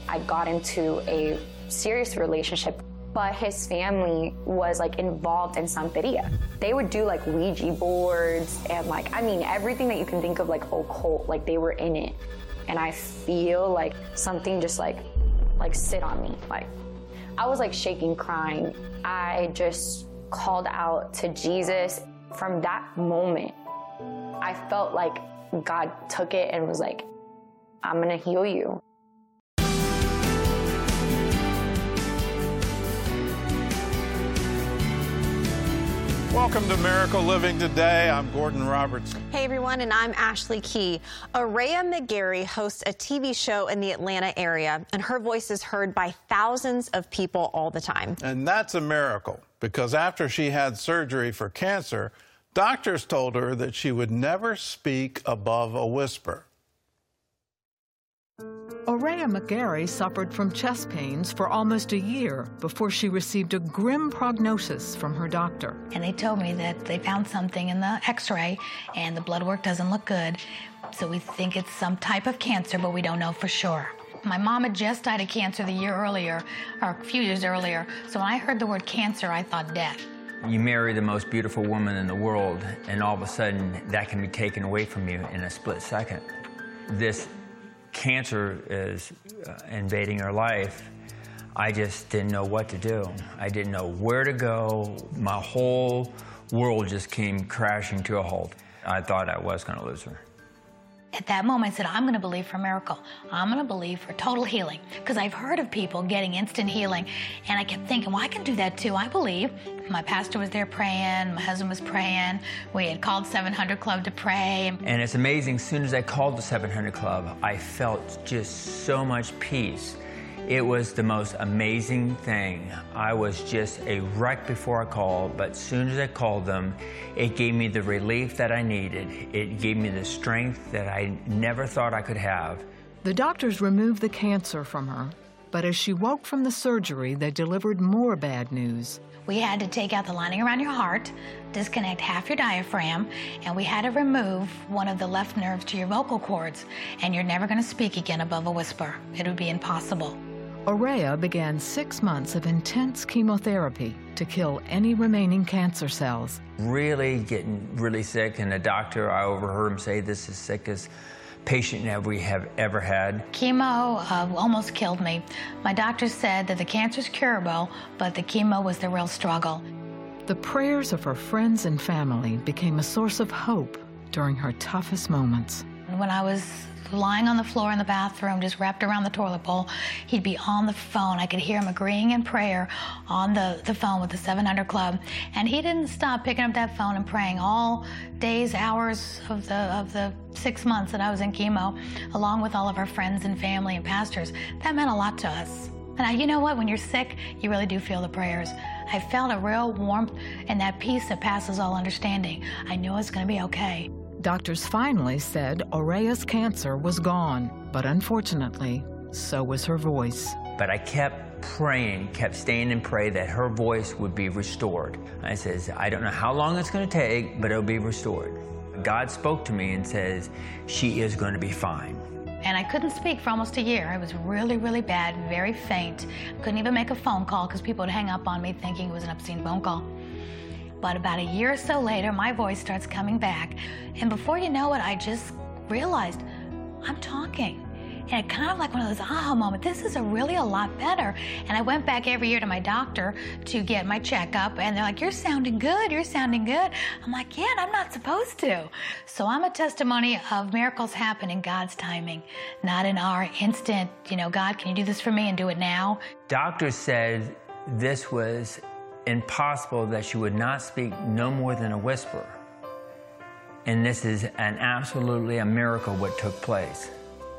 I got into a serious relationship, but his family was like involved in Santeria. They would do like Ouija boards and like, I mean, everything that you can think of like occult, like they were in it. And I feel like something just like sit on me. Like I was like shaking, crying. I just called out to Jesus. From that moment, I felt like God took it and was like, I'm gonna heal you. Welcome to Miracle Living Today. I'm Gordon Robertson. Hey everyone, and I'm Ashley Key. Araya McGarry hosts a TV show in the Atlanta area, and her voice is heard by thousands of people all the time. And that's a miracle, because after she had surgery for cancer, doctors told her that she would never speak above a whisper. Araya McGarry suffered from chest pains for almost a year before she received a grim prognosis from her doctor. And they told me that they found something in the x-ray and the blood work doesn't look good. So we think it's some type of cancer, but we don't know for sure. My mom had just died of cancer the year earlier, or a few years earlier. So when I heard the word cancer, I thought death. You marry the most beautiful woman in the world, and all of a sudden that can be taken away from you in a split second. This cancer is invading her life. I just didn't know what to do. I didn't know where to go. My whole world just came crashing to a halt. I thought I was going to lose her. At that moment, I said, I'm going to believe for a miracle. I'm going to believe for total healing. Because I've heard of people getting instant healing. And I kept thinking, well, I can do that too. I believe. My pastor was there praying. My husband was praying. We had called 700 Club to pray. And it's amazing, as soon as I called the 700 Club, I felt just so much peace. It was the most amazing thing. I was just a wreck before I called, but as soon as I called them, it gave me the relief that I needed. It gave me the strength that I never thought I could have. The doctors removed the cancer from her, but as she woke from the surgery, they delivered more bad news. We had to take out the lining around your heart, disconnect half your diaphragm, and we had to remove one of the left nerves to your vocal cords, and you're never going to speak again above a whisper. It would be impossible. Araya began 6 months of intense chemotherapy to kill any remaining cancer cells. Really getting really sick, and the doctor, I overheard him say, this is the sickest patient that we have ever had. Chemo almost killed me. My doctor said that the cancer's curable, but the chemo was the real struggle. The prayers of her friends and family became a source of hope during her toughest moments. When I was lying on the floor in the bathroom, just wrapped around the toilet bowl, he'd be on the phone. I could hear him agreeing in prayer on the phone with the 700 Club. And he didn't stop picking up that phone and praying all days, hours of the 6 months that I was in chemo, along with all of our friends and family and pastors. That meant a lot to us. And you know what? When you're sick, you really do feel the prayers. I felt a real warmth and that peace that passes all understanding. I knew it was going to be okay. Doctors finally said Araya's cancer was gone, but unfortunately, so was her voice. But I kept praying, kept staying and pray that her voice would be restored. I says, I don't know how long it's going to take, but it'll be restored. God spoke to me and says, she is going to be fine. And I couldn't speak for almost a year. I was really, really bad, very faint. Couldn't even make a phone call because people would hang up on me thinking it was an obscene phone call. But about a year or so later, my voice starts coming back. And before you know it, I just realized I'm talking. And it kind of like one of those aha moments. This is really a lot better. And I went back every year to my doctor to get my checkup. And they're like, you're sounding good. You're sounding good. I'm like, yeah, I'm not supposed to. So I'm a testimony of miracles happen in God's timing, not in our instant, God, can you do this for me and do it now? Doctors said this was impossible, that she would not speak no more than a whisper. And this is absolutely a miracle what took place.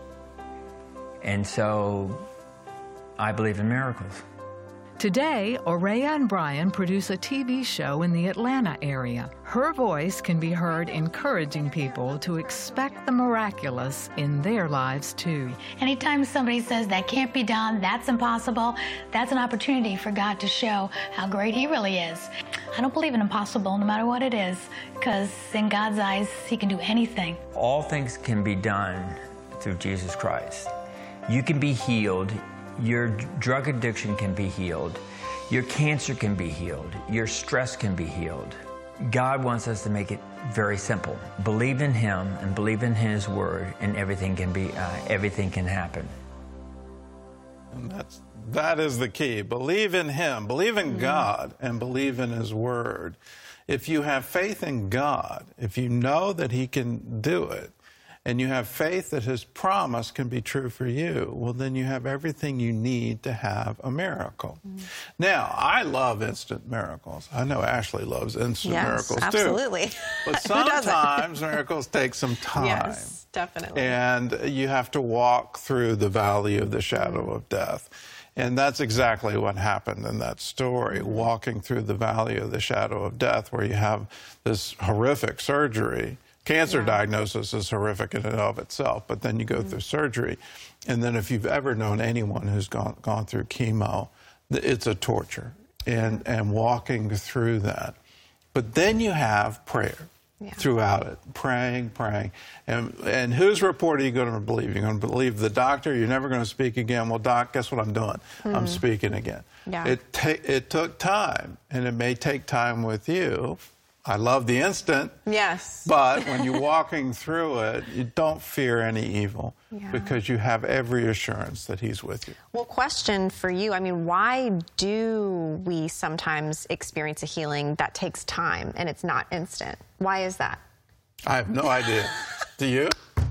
And so I believe in miracles. Today, Araya and Brian produce a TV show in the Atlanta area. Her voice can be heard encouraging people to expect the miraculous in their lives too. Anytime somebody says that can't be done, that's impossible, that's an opportunity for God to show how great He really is. I don't believe in impossible no matter what it is, because in God's eyes, He can do anything. All things can be done through Jesus Christ. You can be healed. Your drug addiction can be healed. Your cancer can be healed. Your stress can be healed. God wants us to make it very simple. Believe in Him and believe in His Word, and everything can happen. And that is the key. Believe in Him, believe in God, and believe in His Word. If you have faith in God, if you know that He can do it, and you have faith that His promise can be true for you, well, then you have everything you need to have a miracle. Now, I love instant miracles. I know Ashley loves instant miracles too. Absolutely. But sometimes miracles take some time. Yes, definitely. And you have to walk through the valley of the shadow of death. And that's exactly what happened in that story, walking through the valley of the shadow of death, where you have this horrific surgery. Cancer diagnosis is horrific in and of itself, but then you go through surgery. And then if you've ever known anyone who's gone through chemo, it's a torture, and walking through that. But then you have prayer throughout it, praying. And whose report are you going to believe? You're going to believe the doctor? You're never going to speak again. Well, doc, guess what I'm doing? I'm speaking again. Yeah. It took time, and it may take time with you. I love the instant. Yes. But when you're walking through it, you don't fear any evil because you have every assurance that He's with you. Well, question for you. I mean, why do we sometimes experience a healing that takes time and it's not instant? Why is that? I have no idea. Do you?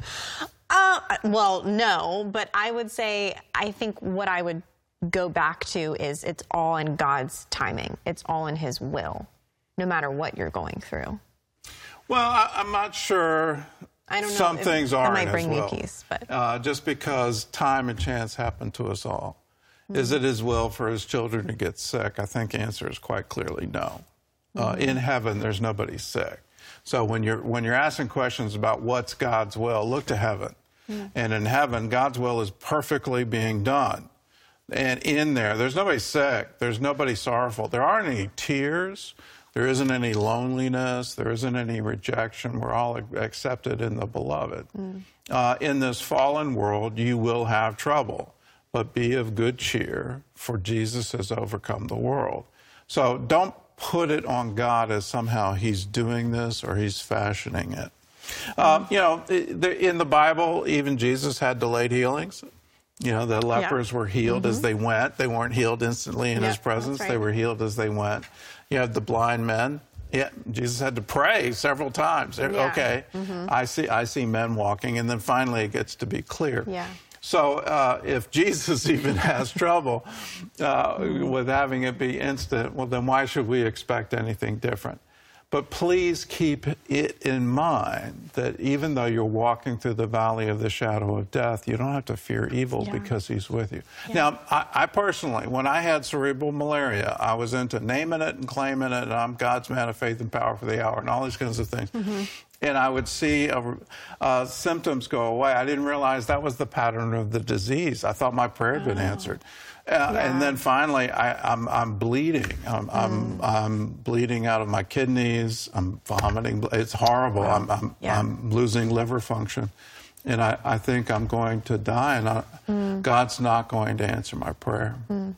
Well, no, but I would say, I think what I would go back to is it's all in God's timing. It's all in His will, no matter what you're going through. Well, I'm not sure. I don't know. Some things are might in bring His me will. peace, but Just because time and chance happen to us all. Is it His will for His children to get sick? I think the answer is quite clearly no. In heaven, there's nobody sick. So when you're asking questions about what's God's will, look to heaven. And in heaven, God's will is perfectly being done. And in there's nobody sick. There's nobody sorrowful. There aren't any tears. There isn't any loneliness. There isn't any rejection. We're all accepted in the beloved. In this fallen world, you will have trouble. But be of good cheer, for Jesus has overcome the world. So don't put it on God as somehow He's doing this or He's fashioning it. In the Bible, even Jesus had delayed healings. You know, the lepers were healed as they went. They weren't healed instantly in His presence. They were healed as they went. You have the blind men. Yeah, Jesus had to pray several times. Okay, I see men walking, and then finally it gets to be clear. So if Jesus even has trouble with having it be instant, well, then why should we expect anything different? But please keep it in mind that even though you're walking through the valley of the shadow of death, you don't have to fear evil because He's with you. Now, I personally, when I had cerebral malaria, I was into naming it and claiming it, and I'm God's man of faith and power for the hour, and all these kinds of things. And I would see symptoms go away. I didn't realize that was the pattern of the disease. I thought my prayer had been answered. And then finally, I'm bleeding. I'm bleeding out of my kidneys. I'm vomiting. It's horrible. I'm losing liver function. And I think I'm going to die, and God's not going to answer my prayer.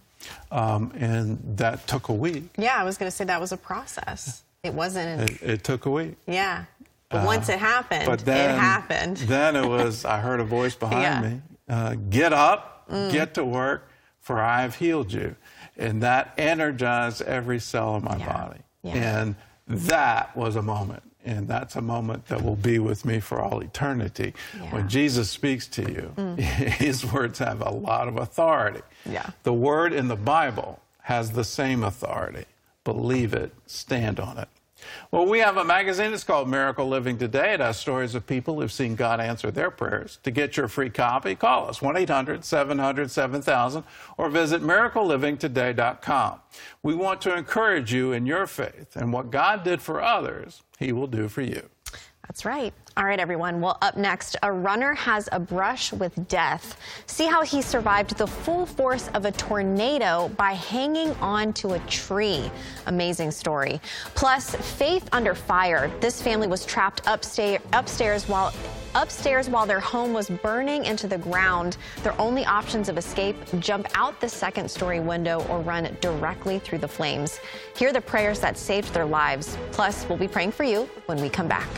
And that took a week. Yeah, I was going to say that was a process. It wasn't. It took a week. Yeah. But once it happened, but then, it happened. Then it was, I heard a voice behind me, get up, get to work, for I have healed you. And that energized every cell of my body. And that was a moment. And that's a moment that will be with me for all eternity. When Jesus speaks to you, His words have a lot of authority. The word in the Bible has the same authority. Believe it, stand on it. Well, we have a magazine. It's called Miracle Living Today. It has stories of people who've seen God answer their prayers. To get your free copy, call us 1-800-700-7000 or visit miraclelivingtoday.com. We want to encourage you in your faith, and what God did for others, He will do for you. That's right. All right, everyone. Well, up next, a runner has a brush with death. See how he survived the full force of a tornado by hanging on to a tree. Amazing story. Plus, faith under fire. This family was trapped upstairs while upstairs while their home was burning into the ground. Their only options of escape: jump out the second-story window or run directly through the flames. Hear the prayers that saved their lives. Plus, we'll be praying for you when we come back.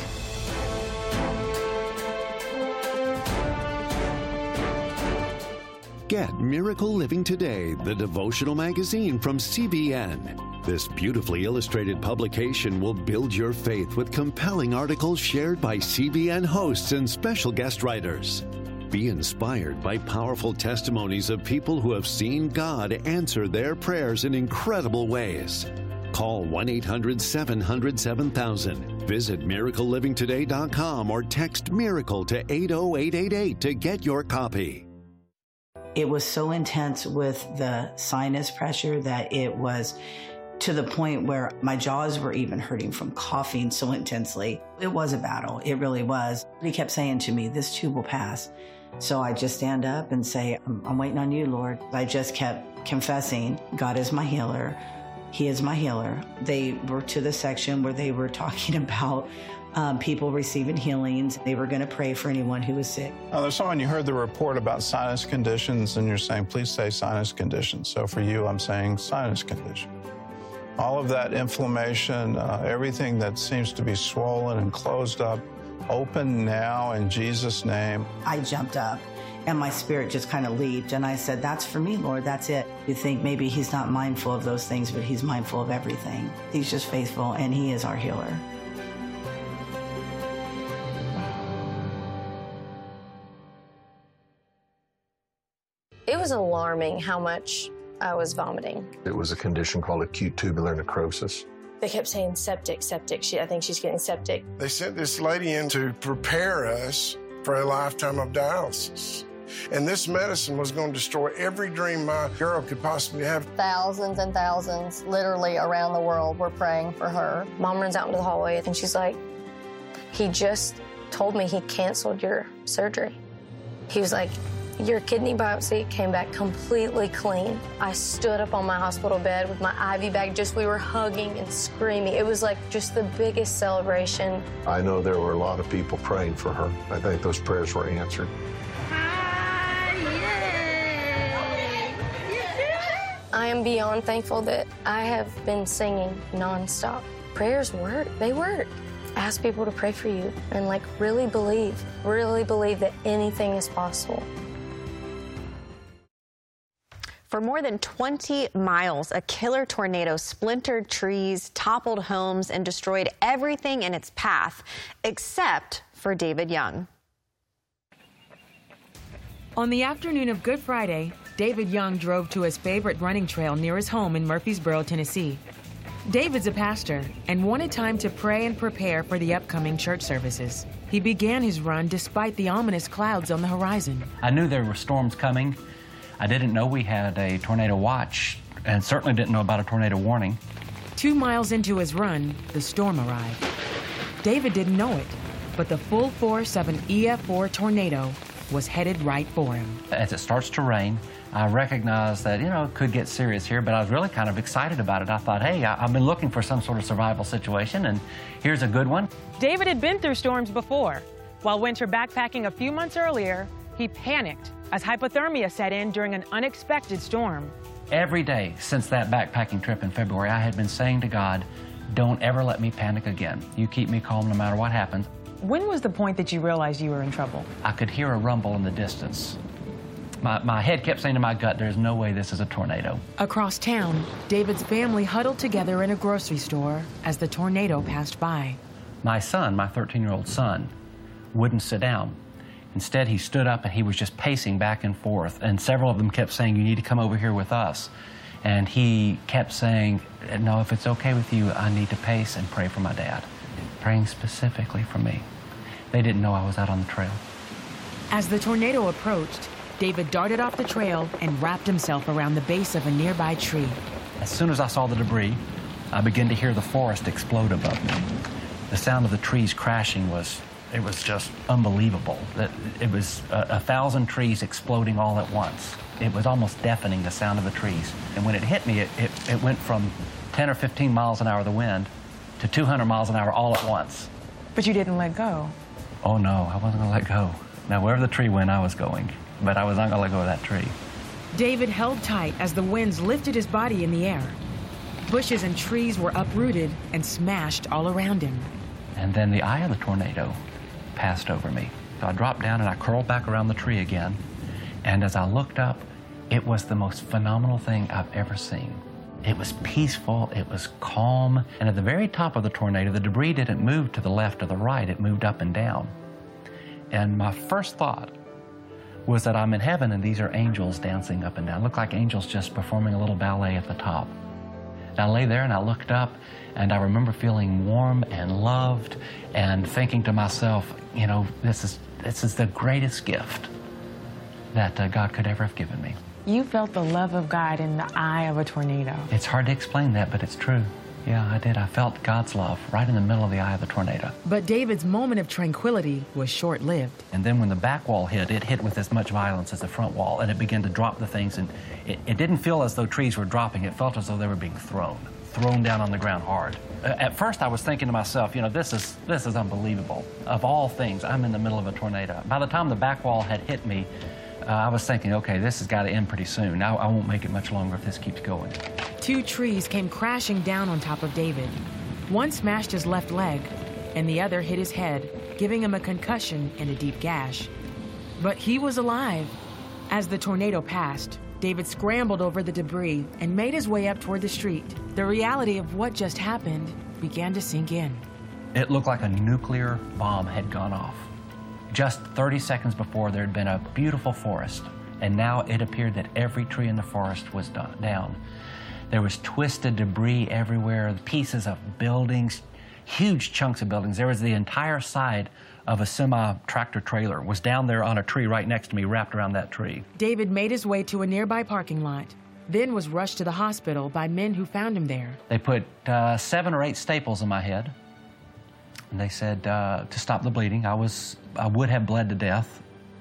Get Miracle Living Today, the devotional magazine from CBN. This beautifully illustrated publication will build your faith with compelling articles shared by CBN hosts and special guest writers. Be inspired by powerful testimonies of people who have seen God answer their prayers in incredible ways. Call 1-800-700-7000. Visit miraclelivingtoday.com or text MIRACLE to 80888 to get your copy. It was so intense with the sinus pressure that it was to the point where my jaws were even hurting from coughing so intensely. It was a battle. It really was. He kept saying to me, "This too will pass." So I just stand up and say, I'm waiting on you, Lord. I just kept confessing, God is my healer. He is my healer. They were to the section where they were talking about people receiving healings. They were going to pray for anyone who was sick. There's someone, you heard the report about sinus conditions, and you're saying, please say sinus conditions. So for you, I'm saying sinus condition. All of that inflammation, everything that seems to be swollen and closed up, open now in Jesus' name. I jumped up and my spirit just kind of leaped, and I said, that's for me, Lord, that's it. You think maybe he's not mindful of those things, but he's mindful of everything. He's just faithful, and he is our healer. It was alarming how much I was vomiting. It was a condition called acute tubular necrosis. They kept saying septic. I think she's getting septic. They sent this lady in to prepare us for a lifetime of dialysis. And this medicine was going to destroy every dream my girl could possibly have. Thousands and thousands, literally around the world, were praying for her. Mom runs out into the hallway and she's like, he just told me he canceled your surgery. He was like, your kidney biopsy came back completely clean. I stood up on my hospital bed with my IV bag, we were hugging and screaming. It was like just the biggest celebration. I know there were a lot of people praying for her. I think those prayers were answered. I am beyond thankful that I have been singing nonstop. Prayers work, they work. Ask people to pray for you and really believe that anything is possible. For more than 20 miles, a killer tornado splintered trees, toppled homes, and destroyed everything in its path, except for David Young. On the afternoon of Good Friday, David Young drove to his favorite running trail near his home in Murfreesboro, Tennessee. David's a pastor and wanted time to pray and prepare for the upcoming church services. He began his run despite the ominous clouds on the horizon. I knew there were storms coming. I didn't know we had a tornado watch, and certainly didn't know about a tornado warning. 2 miles into his run, the storm arrived. David didn't know it, but the full force of an EF4 tornado was headed right for him. As it starts to rain, I recognized that, it could get serious here, but I was really kind of excited about it. I thought, hey, I've been looking for some sort of survival situation, and here's a good one. David had been through storms before. While winter backpacking a few months earlier, he panicked as hypothermia set in during an unexpected storm. Every day since that backpacking trip in February, I had been saying to God, don't ever let me panic again. You keep me calm no matter what happens. When was the point that you realized you were in trouble? I could hear a rumble in the distance. My head kept saying to my gut, there's no way this is a tornado. Across town, David's family huddled together in a grocery store as the tornado passed by. My son, my 13-year-old son, wouldn't sit down. Instead, he stood up and he was just pacing back and forth. And several of them kept saying, you need to come over here with us. And he kept saying, no, if it's okay with you, I need to pace and pray for my dad. Praying specifically for me. They didn't know I was out on the trail. As the tornado approached, David darted off the trail and wrapped himself around the base of a nearby tree. As soon as I saw the debris, I began to hear the forest explode above me. The sound of the trees crashing was just unbelievable. It was 1,000 trees exploding all at once. It was almost deafening, the sound of the trees. And when it hit me, it went from 10 or 15 miles an hour of the wind to 200 miles an hour all at once. But you didn't let go. Oh no, I wasn't gonna let go. Now wherever the tree went, I was going, but I was not gonna let go of that tree. David held tight as the winds lifted his body in the air. Bushes and trees were uprooted and smashed all around him. And then the eye of the tornado passed over me. So I dropped down and I curled back around the tree again. And as I looked up, it was the most phenomenal thing I've ever seen. It was peaceful, it was calm, and at the very top of the tornado, the debris didn't move to the left or the right, it moved up and down. And my first thought was that I'm in heaven and these are angels dancing up and down. It looked like angels just performing a little ballet at the top. And I lay there and I looked up and I remember feeling warm and loved and thinking to myself, you know, this is the greatest gift that God could ever have given me. You felt the love of God in the eye of a tornado. It's hard to explain that, but it's true. Yeah, I did. I felt God's love right in the middle of the eye of the tornado. But David's moment of tranquility was short-lived. And then when the back wall hit, it hit with as much violence as the front wall, and it began to drop the things, and it didn't feel as though trees were dropping. It felt as though they were being thrown down on the ground hard. At first, I was thinking to myself, you know, this is unbelievable. Of all things, I'm in the middle of a tornado. By the time the back wall had hit me, I was thinking, okay, this has got to end pretty soon. I won't make it much longer if this keeps going. 2 trees came crashing down on top of David. One smashed his left leg, and the other hit his head, giving him a concussion and a deep gash. But he was alive. As the tornado passed, David scrambled over the debris and made his way up toward the street. The reality of what just happened began to sink in. It looked like a nuclear bomb had gone off. Just 30 seconds before, there had been a beautiful forest, and now it appeared that every tree in the forest was down. There was twisted debris everywhere, pieces of buildings, huge chunks of buildings. There was the entire side of a semi-tractor trailer was down there on a tree right next to me, wrapped around that tree. David made his way to a nearby parking lot, then was rushed to the hospital by men who found him there. They put 7 or 8 staples in my head. And they said to stop the bleeding. I would have bled to death.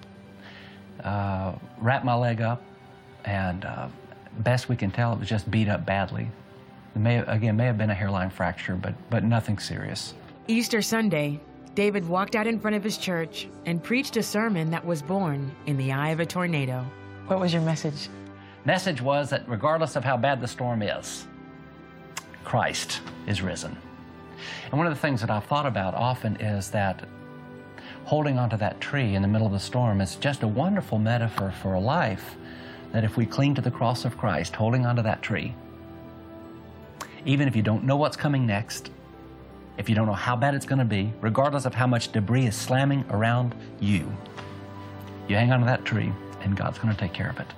Wrapped my leg up, and best we can tell, it was just beat up badly. It may have been a hairline fracture, but nothing serious. Easter Sunday, David walked out in front of his church and preached a sermon that was born in the eye of a tornado. What was your message? Message was that regardless of how bad the storm is, Christ is risen. And one of the things that I've thought about often is that holding onto that tree in the middle of the storm is just a wonderful metaphor for a life, that if we cling to the cross of Christ, holding onto that tree, even if you don't know what's coming next, if you don't know how bad it's going to be, regardless of how much debris is slamming around you, you hang onto that tree and God's going to take care of it.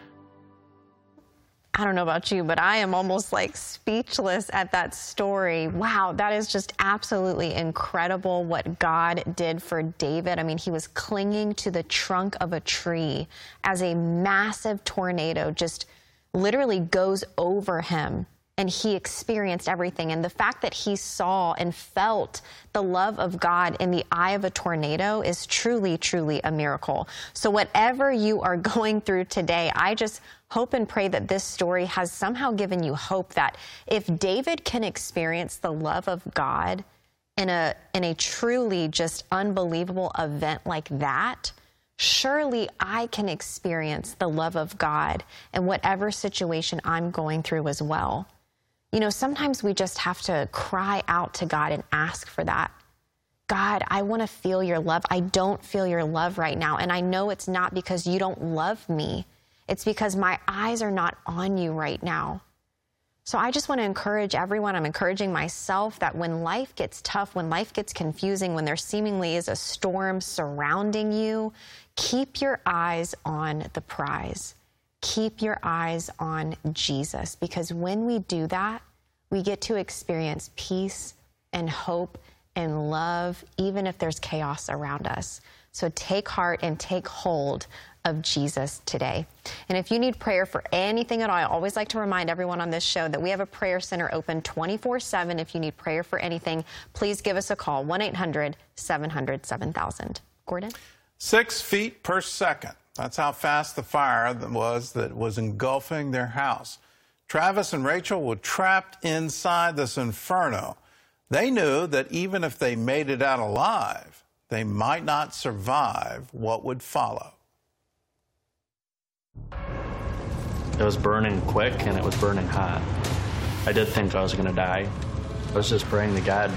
I don't know about you, but I am almost like speechless at that story. Wow, that is just absolutely incredible what God did for David. I mean, he was clinging to the trunk of a tree as a massive tornado just literally goes over him, and he experienced everything. And the fact that he saw and felt the love of God in the eye of a tornado is truly, truly a miracle. So whatever you are going through today, I just hope and pray that this story has somehow given you hope that if David can experience the love of God in a truly just unbelievable event like that, surely I can experience the love of God in whatever situation I'm going through as well. You know, sometimes we just have to cry out to God and ask for that. God, I want to feel your love. I don't feel your love right now. And I know it's not because you don't love me. It's because my eyes are not on you right now. So I just want to encourage everyone. I'm encouraging myself that when life gets tough, when life gets confusing, when there seemingly is a storm surrounding you, keep your eyes on the prize. Keep your eyes on Jesus, because when we do that, we get to experience peace and hope and love, even if there's chaos around us. So take heart and take hold of Jesus today. And if you need prayer for anything at all, I always like to remind everyone on this show that we have a prayer center open 24/7. If you need prayer for anything, please give us a call, 1-800-700-7000. Gordon? 6 feet per second. That's how fast the fire that was engulfing their house. Travis and Rachel were trapped inside this inferno. They knew that even if they made it out alive, they might not survive what would follow. It was burning quick and it was burning hot. I did think I was going to die. I was just praying to God.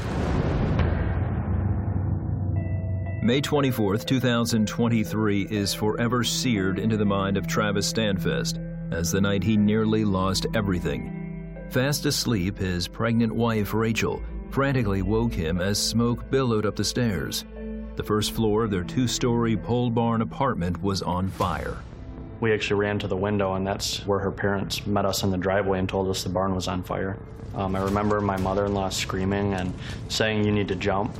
May 24th, 2023 is forever seared into the mind of Travis Standfast as the night he nearly lost everything. Fast asleep, his pregnant wife, Rachel, frantically woke him as smoke billowed up the stairs. The first floor of their 2-story pole barn apartment was on fire. We actually ran to the window, and that's where her parents met us in the driveway and told us the barn was on fire. I remember my mother-in-law screaming and saying, "You need to jump."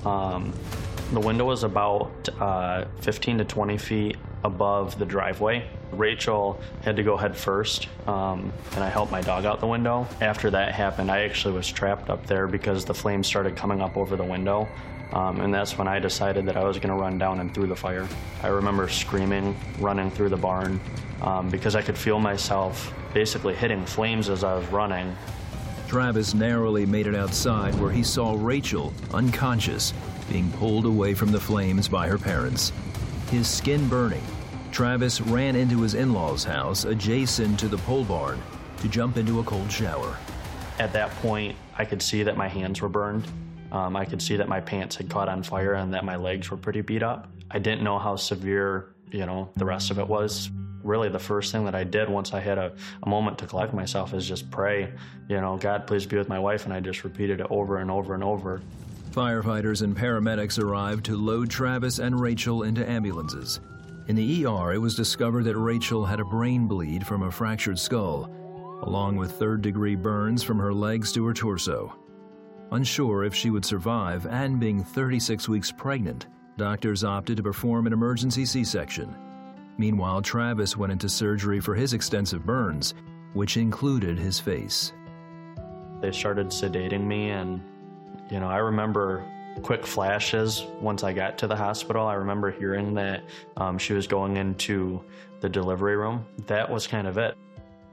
The window was about 15 to 20 feet above the driveway. Rachel had to go head first, and I helped my dog out the window. After that happened, I actually was trapped up there because the flames started coming up over the window. And that's when I decided that I was going to run down and through the fire. I remember screaming, running through the barn, because I could feel myself basically hitting flames as I was running. Travis narrowly made it outside where he saw Rachel, unconscious, being pulled away from the flames by her parents. His skin burning, Travis ran into his in-laws' house adjacent to the pole barn to jump into a cold shower. At that point, I could see that my hands were burned. I could see that my pants had caught on fire and that my legs were pretty beat up. I didn't know how severe, the rest of it was. Really, the first thing that I did once I had a moment to collect myself is just pray, God, please be with my wife, and I just repeated it over and over and over. Firefighters and paramedics arrived to load Travis and Rachel into ambulances. In the ER, it was discovered that Rachel had a brain bleed from a fractured skull, along with third-degree burns from her legs to her torso. Unsure if she would survive and being 36 weeks pregnant, doctors opted to perform an emergency C-section. Meanwhile, Travis went into surgery for his extensive burns, which included his face. They started sedating me, and, I remember quick flashes once I got to the hospital. I remember hearing that she was going into the delivery room. That was kind of it.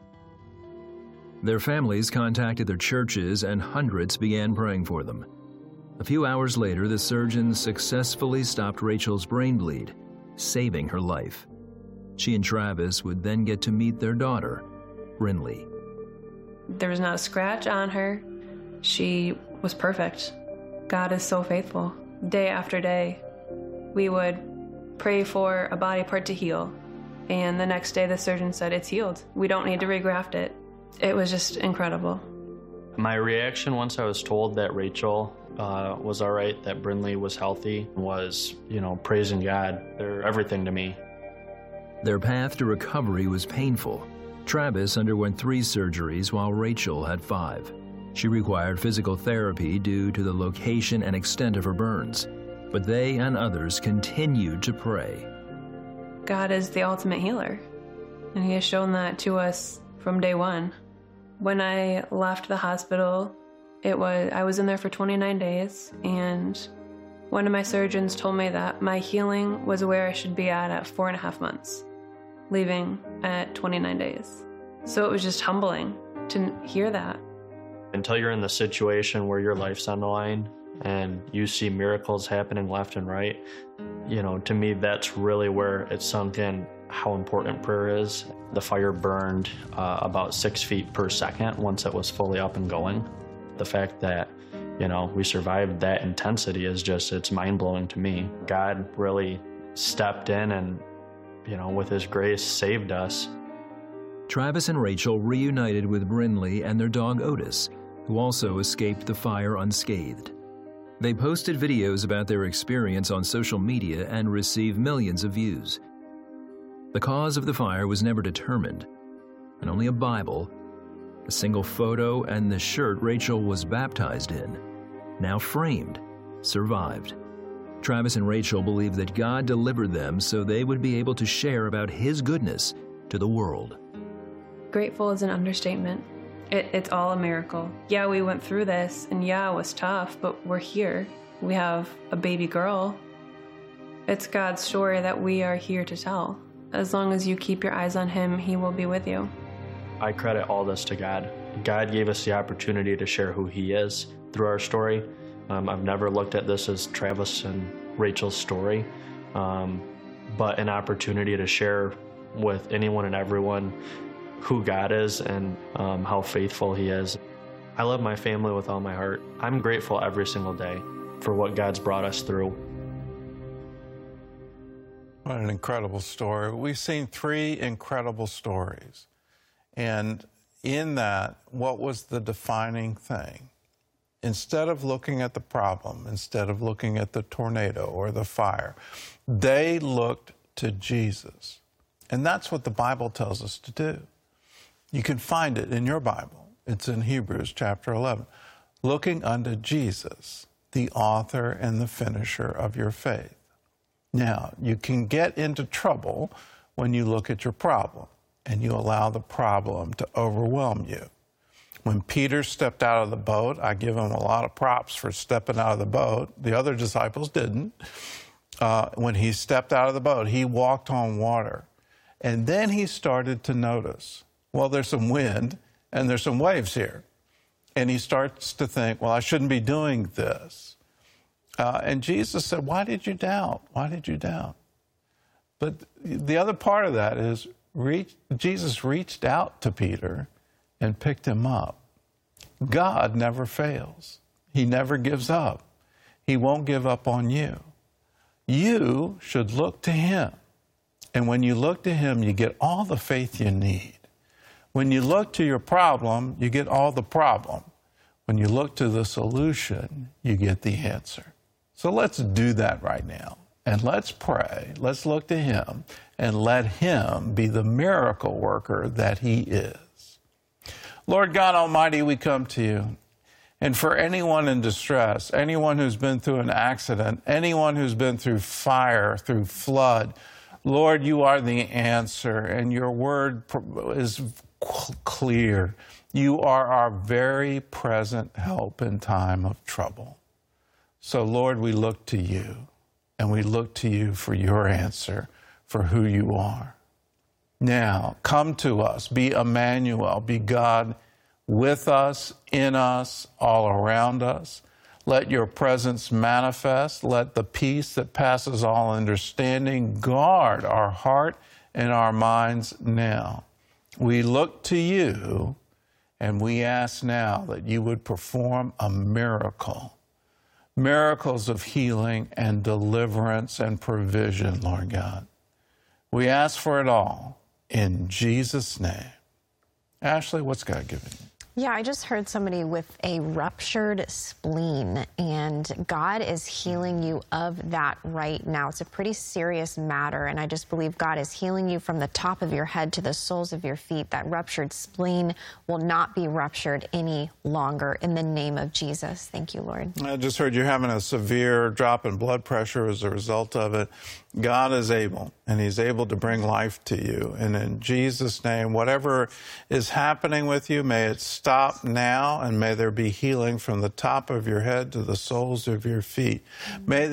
Their families contacted their churches and hundreds began praying for them. A few hours later, the surgeons successfully stopped Rachel's brain bleed, saving her life. She and Travis would then get to meet their daughter, Brinley. There was not a scratch on her. She was perfect. God is so faithful. Day after day, we would pray for a body part to heal. And the next day, the surgeon said, "It's healed. We don't need to regraft it." It was just incredible. My reaction once I was told that Rachel was all right, that Brinley was healthy, was, praising God. They're everything to me. Their path to recovery was painful. Travis underwent 3 surgeries while Rachel had 5. She required physical therapy due to the location and extent of her burns, but they and others continued to pray. God is the ultimate healer, and He has shown that to us from day one. When I left the hospital, I was in there for 29 days, and one of my surgeons told me that my healing was where I should be at 4.5 months, leaving at 29 days. So it was just humbling to hear that. Until you're in the situation where your life's on the line and you see miracles happening left and right, to me, that's really where it sunk in how important prayer is. The fire burned about 6 feet per second once it was fully up and going. The fact that, we survived that intensity is it's mind-blowing to me. God really stepped in and, with His grace, saved us. Travis and Rachel reunited with Brinley and their dog Otis, who also escaped the fire unscathed. They posted videos about their experience on social media and received millions of views. The cause of the fire was never determined, and only a Bible, a single photo, and the shirt Rachel was baptized in, now framed, survived. Travis and Rachel believed that God delivered them so they would be able to share about His goodness to the world. Grateful is an understatement. It's all a miracle. Yeah, we went through this, and yeah, it was tough, but we're here. We have a baby girl. It's God's story that we are here to tell. As long as you keep your eyes on Him, He will be with you. I credit all this to God. God gave us the opportunity to share who He is through our story. I've never looked at this as Travis and Rachel's story, but an opportunity to share with anyone and everyone who God is and how faithful He is. I love my family with all my heart. I'm grateful every single day for what God's brought us through. What an incredible story. We've seen 3 incredible stories. And in that, what was the defining thing? Instead of looking at the problem, instead of looking at the tornado or the fire, they looked to Jesus. And that's what the Bible tells us to do. You can find it in your Bible. It's in Hebrews chapter 11. Looking unto Jesus, the author and the finisher of your faith. Now, you can get into trouble when you look at your problem and you allow the problem to overwhelm you. When Peter stepped out of the boat, I give him a lot of props for stepping out of the boat. The other disciples didn't. When he stepped out of the boat, he walked on water. And then he started to notice, well, there's some wind and there's some waves here. And he starts to think, well, I shouldn't be doing this. And Jesus said, why did you doubt? Why did you doubt? But the other part of that is Jesus reached out to Peter and picked him up. God never fails. He never gives up. He won't give up on you. You should look to Him. And when you look to Him, you get all the faith you need. When you look to your problem, you get all the problem. When you look to the solution, you get the answer. So let's do that right now. And let's pray. Let's look to Him and let Him be the miracle worker that He is. Lord God Almighty, we come to You. And for anyone in distress, anyone who's been through an accident, anyone who's been through fire, through flood, Lord, You are the answer, and Your word is clear. You are our very present help in time of trouble. So, Lord, we look to You, and we look to You for Your answer, for who You are. Now, come to us, be Emmanuel, be God with us, in us, all around us. Let Your presence manifest. Let the peace that passes all understanding guard our heart and our minds now. We look to You, and we ask now that You would perform a miracle. Miracles of healing and deliverance and provision, Lord God. We ask for it all in Jesus' name. Ashley, what's God given you? Yeah, I just heard somebody with a ruptured spleen, and God is healing you of that right now. It's a pretty serious matter, and I just believe God is healing you from the top of your head to the soles of your feet. That ruptured spleen will not be ruptured any longer in the name of Jesus. Thank you, Lord. I just heard you're having a severe drop in blood pressure as a result of it. God is able, and He's able to bring life to you. And in Jesus' name, whatever is happening with you, may it stop now, and may there be healing from the top of your head to the soles of your feet. May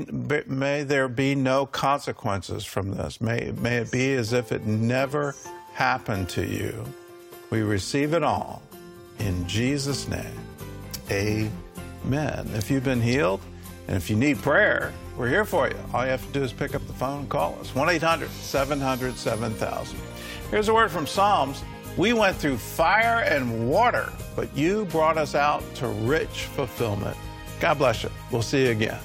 there be no consequences from this. May it be as if it never happened to you. We receive it all in Jesus' name. Amen. If you've been healed, and if you need prayer, we're here for you. All you have to do is pick up the phone and call us. 1-800-700-7000. Here's a word from Psalms. We went through fire and water, but You brought us out to rich fulfillment. God bless you. We'll see you again.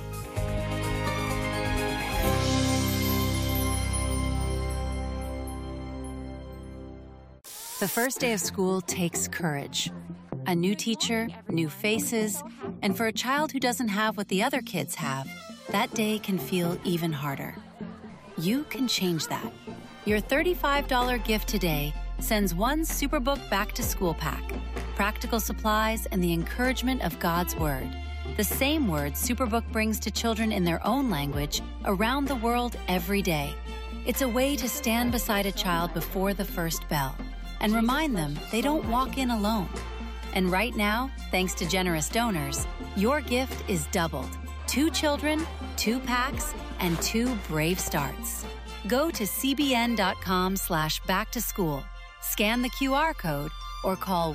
The first day of school takes courage. A new teacher, new faces, and for a child who doesn't have what the other kids have, that day can feel even harder. You can change that. Your $35 gift today sends one Superbook Back to School pack, practical supplies, and the encouragement of God's Word. The same word Superbook brings to children in their own language around the world every day. It's a way to stand beside a child before the first bell and remind them they don't walk in alone. And right now, thanks to generous donors, your gift is doubled. 2 children, 2 packs, and 2 brave starts. Go to cbn.com/backtoschool, scan the QR code, or call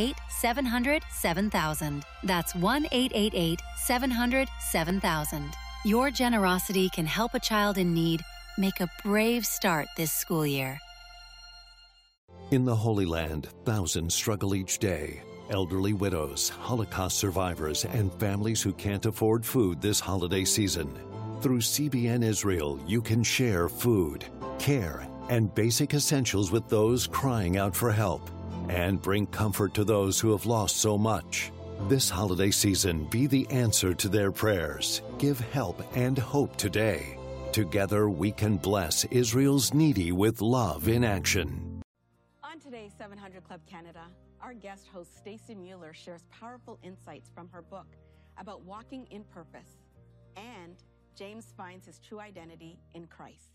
1-888-700-7000. That's 1-888-700-7000. Your generosity can help a child in need make a brave start this school year. In the Holy Land, thousands struggle each day. Elderly widows, Holocaust survivors, and families who can't afford food this holiday season. Through CBN Israel, you can share food, care, and basic essentials with those crying out for help, and bring comfort to those who have lost so much. This holiday season, be the answer to their prayers. Give help and hope today. Together, we can bless Israel's needy with love in action. On today's 700 Club Canada, our guest host Stacey Mueller shares powerful insights from her book about walking in purpose, and James finds his true identity in Christ.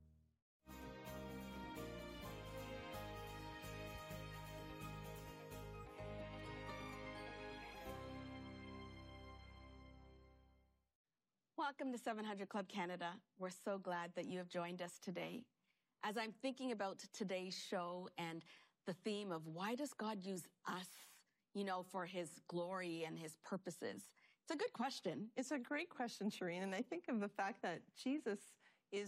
Welcome to 700 Club Canada. We're so glad that you have joined us today. As I'm thinking about today's show and the theme of why does God use us, for his glory and his purposes, it's a good question. It's a great question, Shireen, and I think of the fact that Jesus is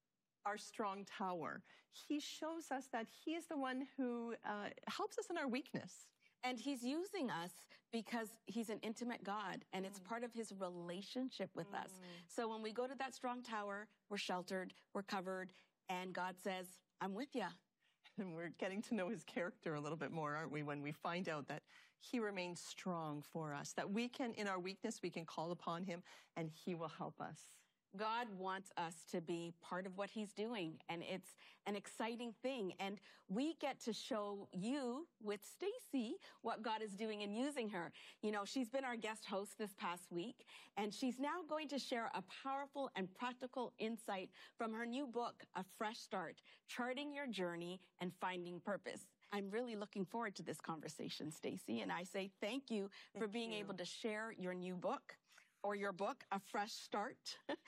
our strong tower. He shows us that he is the one who helps us in our weakness. And he's using us because he's an intimate God, and it's part of his relationship with us. So when we go to that strong tower, we're sheltered, we're covered, and God says, I'm with you. And we're getting to know his character a little bit more, aren't we, when we find out that he remains strong for us, that we can, in our weakness, we can call upon him, and he will help us. God wants us to be part of what he's doing, and it's an exciting thing. And we get to show you with Stacey what God is doing and using her. She's been our guest host this past week, and she's now going to share a powerful and practical insight from her new book, A Fresh Start, Charting Your Journey and Finding Purpose. I'm really looking forward to this conversation, Stacey, and I say thank you for being able to share your new book. Or your book, A Fresh Start,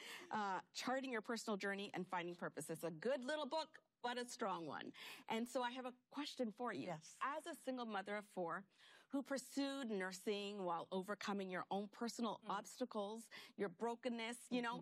Charting Your Personal Journey and Finding Purpose. It's a good little book, but a strong one. And so I have a question for you. Yes. As a single mother of 4 who pursued nursing while overcoming your own personal obstacles, your brokenness,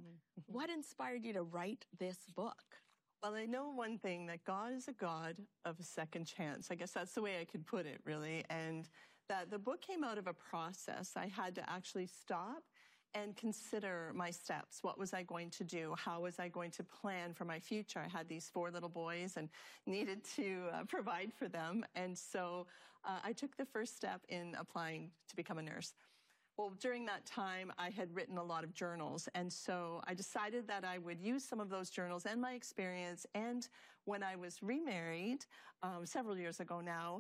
what inspired you to write this book? Well, I know one thing, that God is a God of a second chance. I guess that's the way I could put it, really. And that the book came out of a process. I had to actually stop and consider my steps. What was I going to do? How was I going to plan for my future? I had these 4 little boys and needed to provide for them. And so I took the first step in applying to become a nurse. Well, during that time, I had written a lot of journals. And so I decided that I would use some of those journals and my experience. And when I was remarried, several years ago now,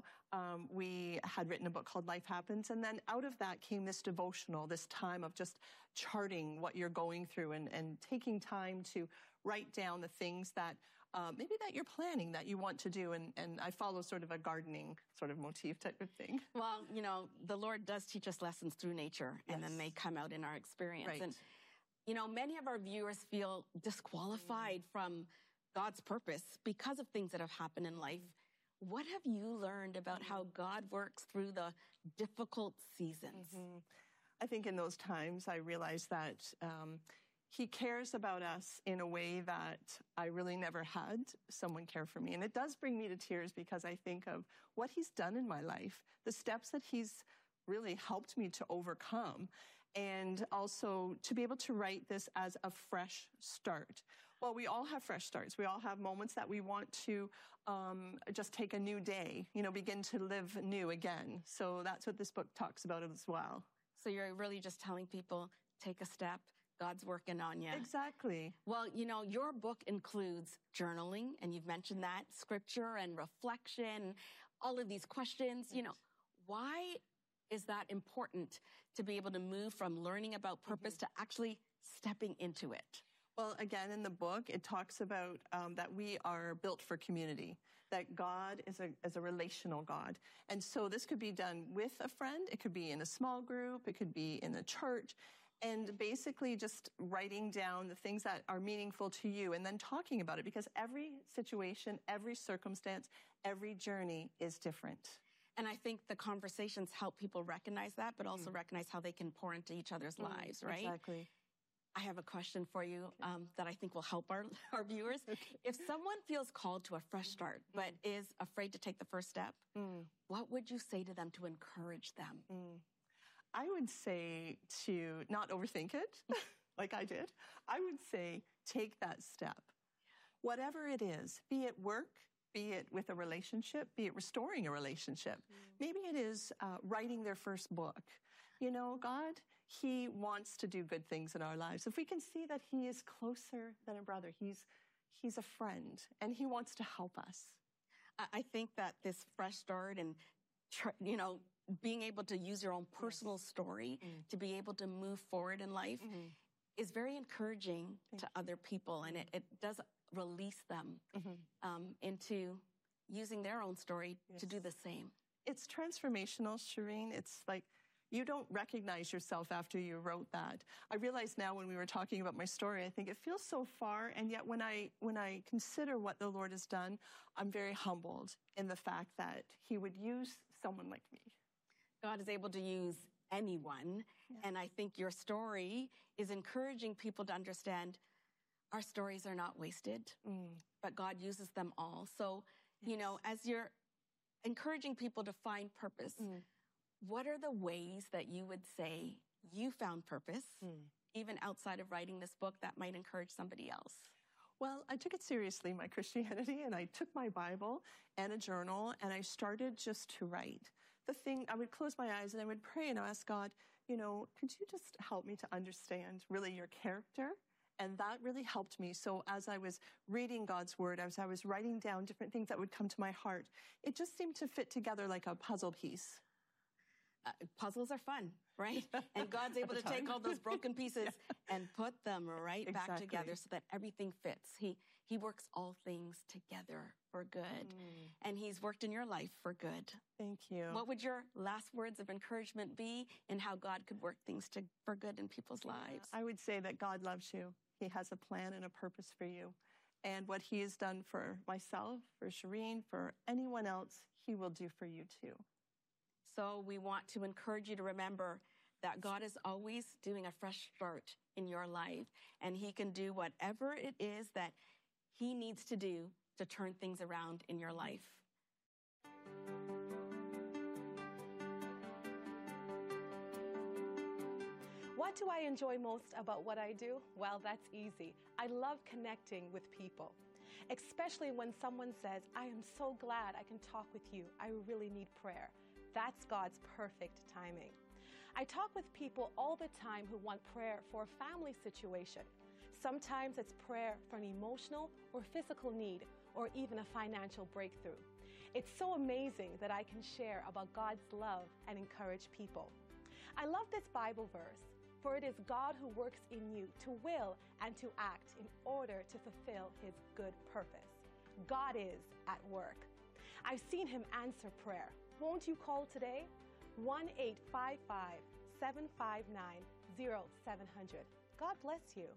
we had written a book called Life Happens. And then out of that came this devotional, this time of just charting what you're going through and taking time to write down the things that maybe that you're planning, that you want to do. And I follow sort of a gardening sort of motif type of thing. Well, the Lord does teach us lessons through nature, and then they come out in our experience. Right. And, many of our viewers feel disqualified from God's purpose because of things that have happened in life. What have you learned about how God works through the difficult seasons? I think in those times I realized that he cares about us in a way that I really never had someone care for me. And it does bring me to tears because I think of what he's done in my life, the steps that he's really helped me to overcome, and also to be able to write this as a fresh start. Well, we all have fresh starts. We all have moments that we want to just take a new day, begin to live new again. So that's what this book talks about as well. So you're really just telling people, take a step. God's working on you. Exactly. Well, your book includes journaling, and you've mentioned that, scripture and reflection, all of these questions. Why is that important to be able to move from learning about purpose to actually stepping into it? Well, again, in the book, it talks about that we are built for community, that God is a relational God. And so this could be done with a friend. It could be in a small group. It could be in a church. And basically just writing down the things that are meaningful to you and then talking about it, because every situation, every circumstance, every journey is different. And I think the conversations help people recognize that, but also recognize how they can pour into each other's lives, right? Exactly. I have a question for you that I think will help our viewers. If someone feels called to a fresh start, but is afraid to take the first step, what would you say to them to encourage them? I would say to not overthink it, like I did. I would say take that step. Whatever it is, be it work, be it with a relationship, be it restoring a relationship. Maybe it is writing their first book. You know, God, He wants to do good things in our lives. If we can see that He is closer than a brother, He's a friend, and He wants to help us. I think that this fresh start and, you know, being able to use your own personal story to be able to move forward in life is very encouraging to other people, and it does release them into using their own story to do the same. It's transformational, Shireen. It's like you don't recognize yourself after you wrote that. I realize now when we were talking about my story, I think it feels so far, and yet when I consider what the Lord has done, I'm very humbled in the fact that He would use someone like me. God is able to use anyone, and I think your story is encouraging people to understand our stories are not wasted, but God uses them all. So, you know, as you're encouraging people to find purpose, what are the ways that you would say you found purpose, even outside of writing this book, that might encourage somebody else? Well, I took it seriously, my Christianity, and I took my Bible and a journal, and I started just to write. The thing, I would close my eyes and I would pray and ask God, you know, could you just help me to understand really your character? And that really helped me. So as I was reading God's word, as I was writing down different things that would come to my heart, it just seemed to fit together like a puzzle piece. Puzzles are fun, right? And God's able to take all those broken pieces and put them right back together so that everything fits. He works all things together for good. And He's worked in your life for good. Thank you. What would your last words of encouragement be in how God could work things for good in people's lives? I would say that God loves you. He has a plan and a purpose for you. And what He has done for myself, for Shireen, for anyone else, He will do for you too. So we want to encourage you to remember that God is always doing a fresh start in your life, and He can do whatever it is that He needs to do to turn things around in your life. What do I enjoy most about what I do? Well, that's easy. I love connecting with people, especially when someone says, I am so glad I can talk with you. I really need prayer. That's God's perfect timing. I talk with people all the time who want prayer for a family situation. Sometimes it's prayer for an emotional or physical need, or even a financial breakthrough. It's so amazing that I can share about God's love and encourage people. I love this Bible verse, for it is God who works in you to will and to act in order to fulfill His good purpose. God is at work. I've seen Him answer prayer. Won't you call today? 1-855-759-0700. God bless you.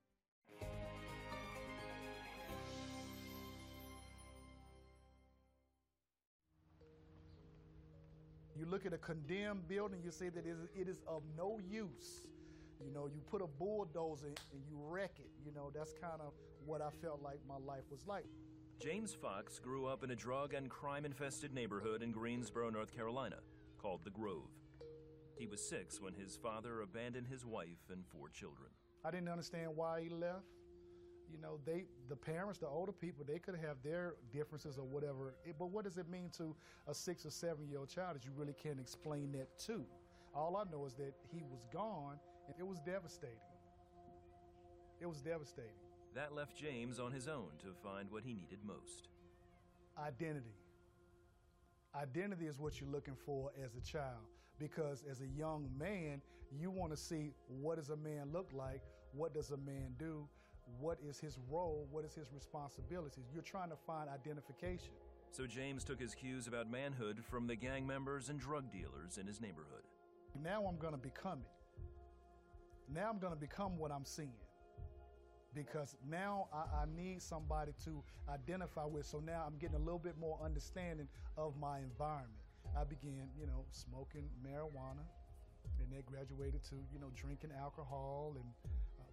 You look at a condemned building, you say that it is of no use. You know, you put a bulldozer and you wreck it. You know, that's kind of what I felt like my life was like. James Fox grew up in a drug and crime-infested neighborhood in Greensboro, North Carolina, called The Grove. He was 6 when his father abandoned his wife and 4 children. I didn't understand why he left. You know, the parents, the older people, they could have their differences or whatever. But what does it mean to a 6 or 7-year-old child that you really can't explain that to? All I know is that he was gone, and it was devastating. It was devastating. That left James on his own to find what he needed most. Identity. Identity is what you're looking for as a child, because as a young man, you want to see, what does a man look like? What does a man do? What is his role? What is his responsibilities? You're trying to find identification. So James took his cues about manhood from the gang members and drug dealers in his neighborhood. Now I'm going to become it. Now I'm going to become what I'm seeing. Because now I need somebody to identify with. So now I'm getting a little bit more understanding of my environment. I began, you know, smoking marijuana, and that graduated to, you know, drinking alcohol and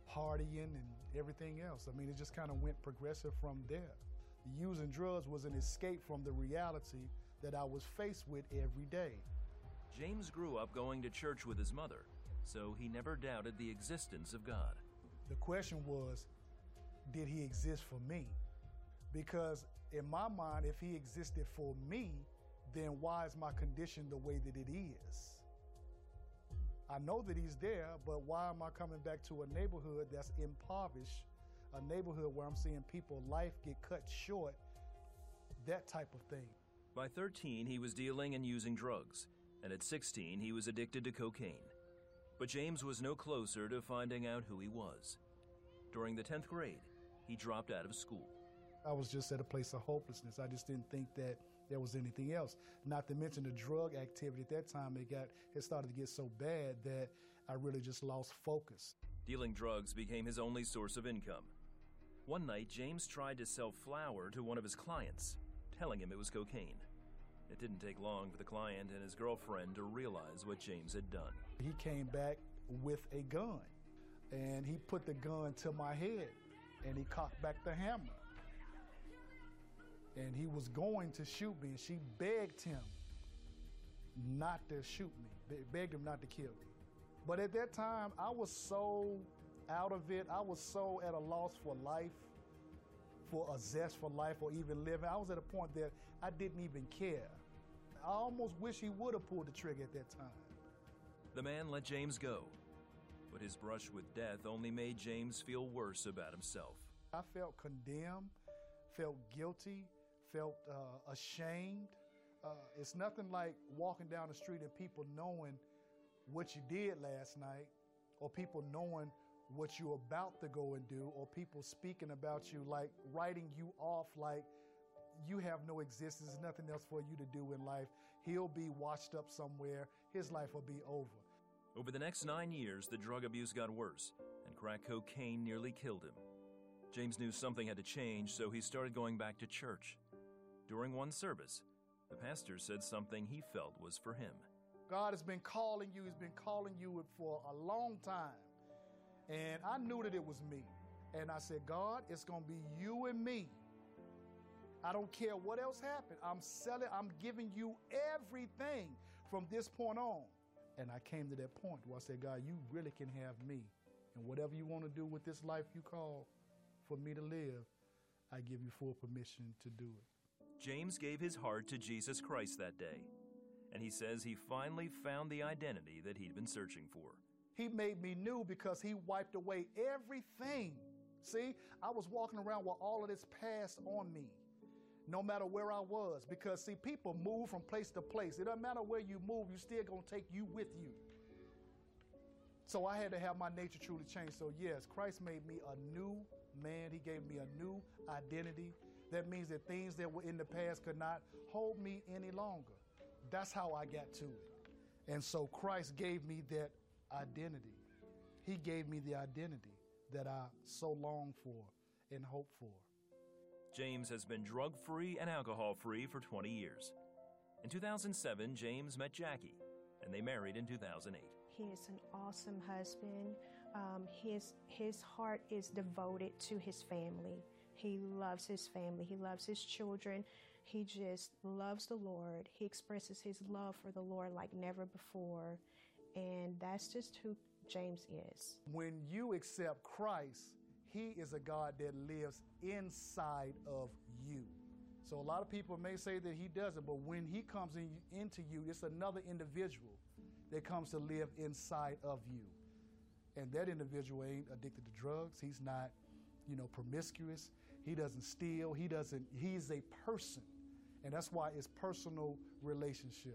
partying and everything else. I mean, it just kind of went progressive from there. Using drugs was an escape from the reality that I was faced with every day. James grew up going to church with his mother, so he never doubted the existence of God. The question was, did he exist for me? Because in my mind, if he existed for me, then why is my condition the way that it is? I know that he's there, but why am I coming back to a neighborhood that's impoverished, a neighborhood where I'm seeing people's life get cut short, that type of thing. By 13, he was dealing and using drugs, and at 16, he was addicted to cocaine. But James was no closer to finding out who he was. During the 10th grade, he dropped out of school. I was just at a place of hopelessness. I just didn't think that there was anything else. Not to mention the drug activity at that time, it started to get so bad that I really just lost focus. Dealing drugs became his only source of income. One night, James tried to sell flour to one of his clients, telling him it was cocaine. It didn't take long for the client and his girlfriend to realize what James had done. He came back with a gun, and he put the gun to my head, and he cocked back the hammer. And he was going to shoot me, and she begged him not to shoot me, begged him not to kill me. But at that time, I was so out of it. I was so at a loss for life, for a zest for life, or even living. I was at a point that I didn't even care. I almost wish he would have pulled the trigger at that time. The man let James go, but his brush with death only made James feel worse about himself. I felt condemned, felt guilty, felt ashamed. It's nothing like walking down the street and people knowing what you did last night, or people knowing what you're about to go and do, or people speaking about you, like writing you off like you have no existence, there's nothing else for you to do in life. He'll be washed up somewhere, his life will be over. Over the next 9 years, the drug abuse got worse, and crack cocaine nearly killed him. James knew something had to change, so he started going back to church. During one service, the pastor said something he felt was for him. God has been calling you, he's been calling you for a long time. And I knew that it was me. And I said, God, it's going to be you and me. I don't care what else happened. I'm giving you everything from this point on. And I came to that point where I said, God, you really can have me. And whatever you want to do with this life you call for me to live, I give you full permission to do it. James gave his heart to Jesus Christ that day. And he says he finally found the identity that he'd been searching for. He made me new because he wiped away everything. See, I was walking around with all of this past on me, no matter where I was. Because, see, people move from place to place. It doesn't matter where you move, you're still going to take you with you. So I had to have my nature truly changed. So, yes, Christ made me a new man. He gave me a new identity. That means that things that were in the past could not hold me any longer. That's how I got to it. And so Christ gave me that identity. He gave me the identity that I so long for and hope for. James has been drug-free and alcohol-free for 20 years. In 2007, James met Jackie, and they married in 2008. He is an awesome husband. His heart is devoted to his family. He loves his family. He loves his children. He just loves the Lord. He expresses his love for the Lord like never before. And that's just who James is. When you accept Christ, he is a God that lives inside of you. So a lot of people may say that he doesn't, but when he comes into you, it's another individual that comes to live inside of you. And that individual ain't addicted to drugs. He's not, promiscuous. He doesn't steal. He's a person. And that's why it's personal relationship.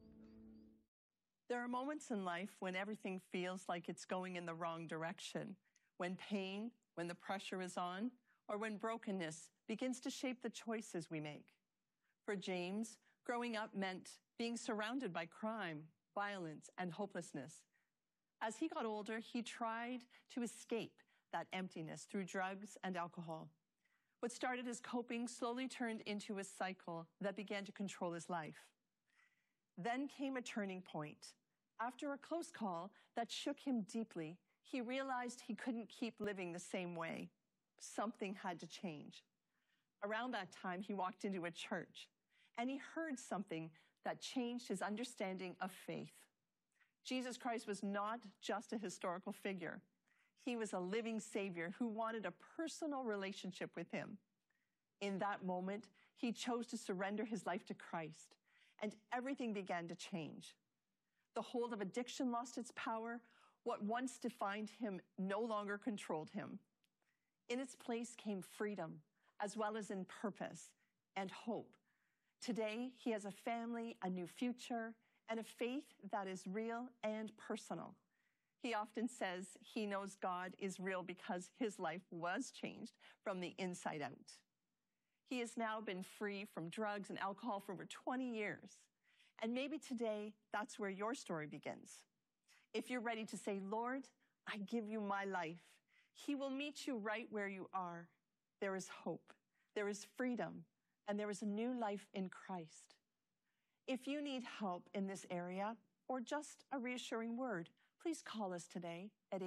There are moments in life when everything feels like it's going in the wrong direction, when pain, when the pressure is on, or when brokenness begins to shape the choices we make. For James, growing up meant being surrounded by crime, violence, and hopelessness. As he got older, he tried to escape that emptiness through drugs and alcohol. What started as coping slowly turned into a cycle that began to control his life. Then came a turning point. After a close call that shook him deeply, He realized he couldn't keep living the same way. Something had to change. Around that time, he walked into a church, and he heard something that changed his understanding of faith. Jesus Christ was not just a historical figure. He was a living Savior who wanted a personal relationship with him. In that moment, he chose to surrender his life to Christ, and everything began to change. The hold of addiction lost its power. What once defined him no longer controlled him. In its place came freedom, as well as in purpose and hope. Today, he has a family, a new future, and a faith that is real and personal. He often says he knows God is real because his life was changed from the inside out. He has now been free from drugs and alcohol for over 20 years. And maybe today, that's where your story begins. If you're ready to say, Lord, I give you my life, he will meet you right where you are. There is hope, there is freedom, and there is a new life in Christ. If you need help in this area or just a reassuring word, please call us today at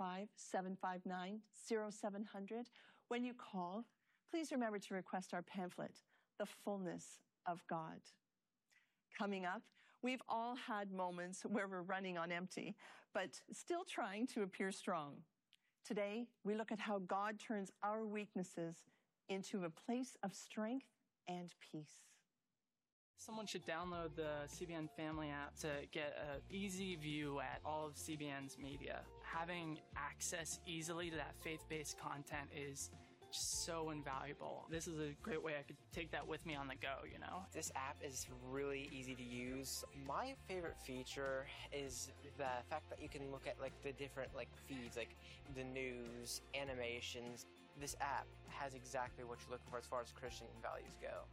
855-759-0700. When you call, please remember to request our pamphlet, The Fullness of God. Coming up, we've all had moments where we're running on empty, but still trying to appear strong. Today, we look at how God turns our weaknesses into a place of strength and peace. Someone should download the CBN Family app to get an easy view at all of CBN's media. Having access easily to that faith-based content is just so invaluable. This is a great way I could take that with me on the go, you know? This app is really easy to use. My favorite feature is the fact that you can look at like the different feeds, like the news, animations. This app has exactly what you're looking for as far as Christian values go.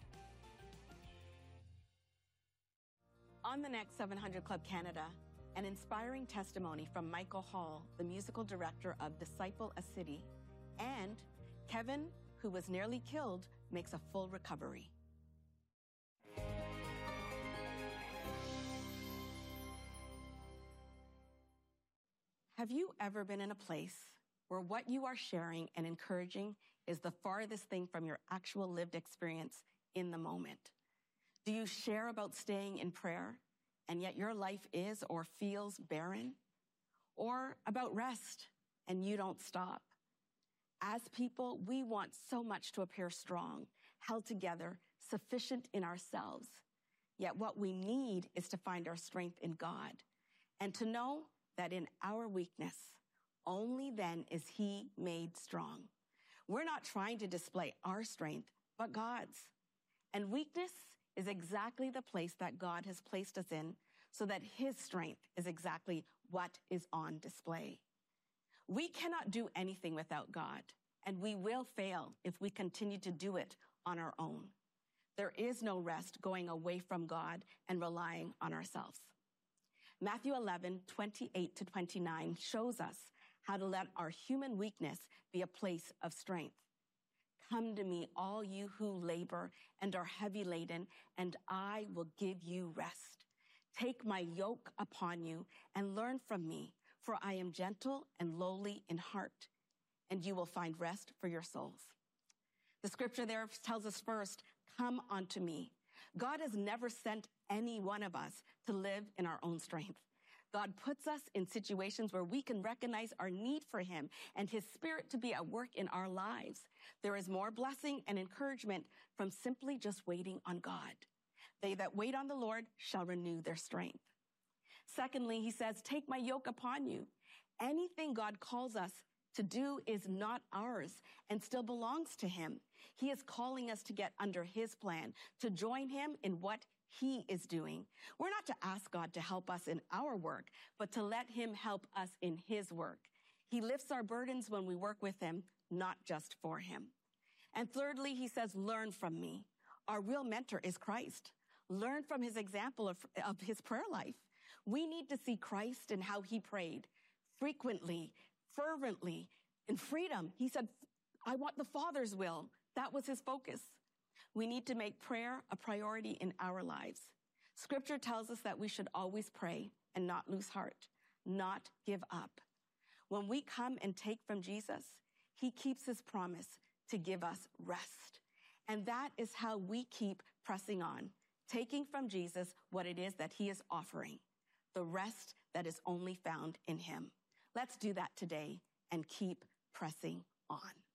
On the next 700 Club Canada, an inspiring testimony from Michael Hall, the musical director of Disciple a City, and Kevin, who was nearly killed, makes a full recovery. Have you ever been in a place where what you are sharing and encouraging is the farthest thing from your actual lived experience in the moment? Do you share about staying in prayer, and yet your life is or feels barren? Or about rest, and you don't stop? As people, we want so much to appear strong, held together, sufficient in ourselves. Yet what we need is to find our strength in God, and to know that in our weakness, only then is he made strong. We're not trying to display our strength, but God's. And weakness is exactly the place that God has placed us in, so that his strength is exactly what is on display. We cannot do anything without God, and we will fail if we continue to do it on our own. There is no rest going away from God and relying on ourselves. Matthew 11:28-29 shows us how to let our human weakness be a place of strength. Come to me, all you who labor and are heavy laden, and I will give you rest. Take my yoke upon you and learn from me, for I am gentle and lowly in heart, and you will find rest for your souls. The scripture there tells us first, come unto me. God has never sent any one of us to live in our own strength. God puts us in situations where we can recognize our need for him and his spirit to be at work in our lives. There is more blessing and encouragement from simply just waiting on God. They that wait on the Lord shall renew their strength. Secondly, he says, take my yoke upon you. Anything God calls us to do is not ours and still belongs to him. He is calling us to get under his plan, to join him in what he is doing. We're not to ask God to help us in our work, but to let him help us in his work. He lifts our burdens when we work with him, not just for him. And thirdly, he says, learn from me. Our real mentor is Christ. Learn from his example of his prayer life. We need to see Christ in how he prayed, frequently, fervently, in freedom. He said, I want the Father's will. That was his focus. We need to make prayer a priority in our lives. Scripture tells us that we should always pray and not lose heart, not give up. When we come and take from Jesus, he keeps his promise to give us rest. And that is how we keep pressing on, taking from Jesus what it is that he is offering, the rest that is only found in him. Let's do that today and keep pressing on.